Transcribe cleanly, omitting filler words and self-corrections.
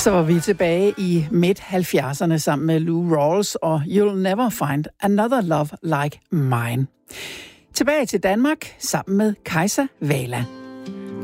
Så var vi tilbage i midt-70'erne sammen med Lou Rawls og You'll Never Find Another Love Like Mine. Tilbage til Danmark sammen med Kajsa Wala.